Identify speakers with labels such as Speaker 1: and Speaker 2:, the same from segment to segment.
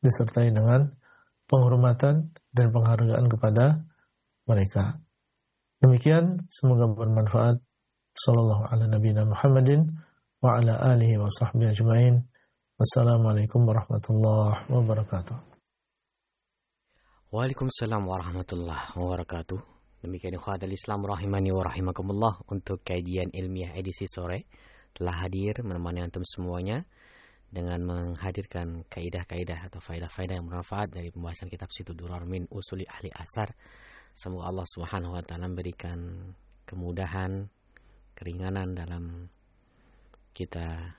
Speaker 1: disertai dengan penghormatan dan penghargaan kepada mereka. Demikian, semoga bermanfaat. Sallallahu ala nabiyina Muhammadin wa ala alihi wa sahbihi ajma'in. Wassalamualaikum warahmatullahi wabarakatuh.
Speaker 2: Waalaikumsalam warahmatullahi wabarakatuh. Demikian ikhwatul Islam rahimani wa rahimakumullah, untuk kajian ilmiah edisi sore telah hadir menemani antum semuanya dengan menghadirkan kaidah-kaidah atau faedah-faedah yang bermanfaat dari pembahasan kitab Situ Durar min Usuli Ahli Athar. Semoga Allah Subhanahu wa taala memberikan kemudahan, keringanan dalam kita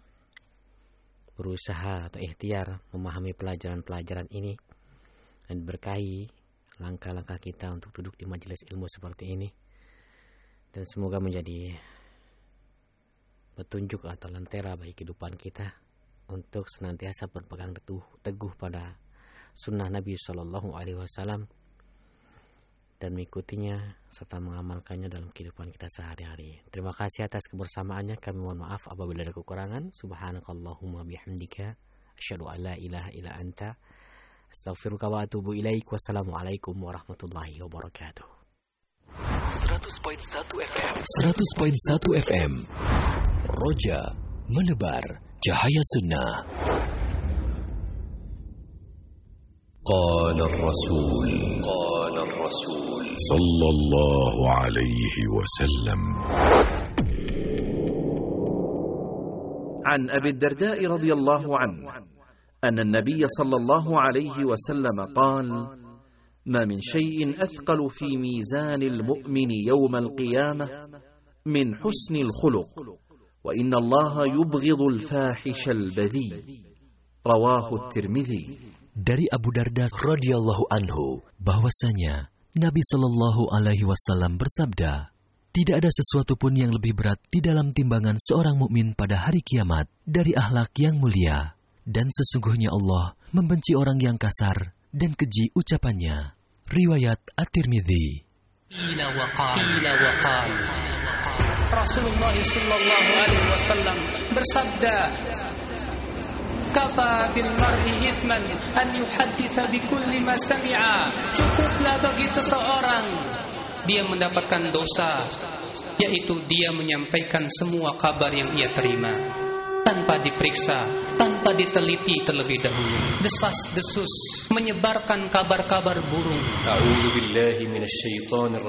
Speaker 2: berusaha atau ikhtiar memahami pelajaran-pelajaran ini, dan berkahi langkah-langkah kita untuk duduk di majelis ilmu seperti ini, dan semoga menjadi petunjuk atau lentera bagi kehidupan kita untuk senantiasa berpegang teguh pada sunnah Nabi Sallallahu Alaihi Wasallam dan mengikutinya serta mengamalkannya dalam kehidupan kita sehari-hari. Terima kasih atas kebersamaannya. Kami mohon maaf apabila ada kekurangan. Subhanakallahumma bihamdika asyhadu an la ilaha illa anta astaghfiruka wa atubu ilaik. Wassalamualaikum warahmatullahi wabarakatuh.
Speaker 3: 100.1 FM Roja menebar cahaya sunnah. Qala Rasul sallallahu alaihi wasallam.
Speaker 4: عن أبي الدرداء رضي الله عنه أن النبي صلى الله عليه وسلم قال: ما من شيء أثقل في ميزان المؤمن يوم القيامة من حسن الخلق، وإن الله يبغض الفاحش البذيء. رواه الترمذي.
Speaker 3: Dari Abu Darda radhiyallahu anhu bahwasanya Nabi Shallallahu alaihi wasallam bersabda, tidak ada sesuatu pun yang lebih berat di dalam timbangan seorang mukmin pada hari kiamat dari akhlak yang mulia, dan sesungguhnya Allah membenci orang yang kasar dan keji ucapannya. Riwayat At-Tirmidzi.
Speaker 5: Rasulullah sallallahu alaihi wasallam bersabda, kafa bil mar'i ithman an yuhadditsa bi kulli ma sami'a. Cukuplah bagi seseorang dia mendapatkan dosa, yaitu dia menyampaikan semua kabar yang ia terima tanpa diperiksa, tanpa diteliti terlebih dahulu. Desas-desus menyebarkan kabar-kabar burung. A'udzubillahi minasyaitonir